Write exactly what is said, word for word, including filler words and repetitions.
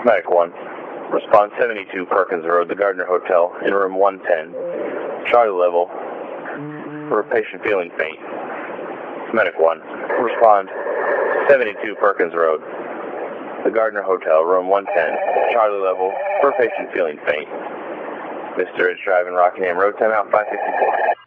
Medic one. Respond seventy-two Perkins Road, the Gardner Hotel, in room one ten. Charlie level. For a patient feeling faint. Medic one. Respond seventy-two Perkins Road, the Gardner Hotel, room one ten. Charlie level. For a patient feeling faint. Mister Ridge Drive in Rockingham Road, timeout five fifty-four.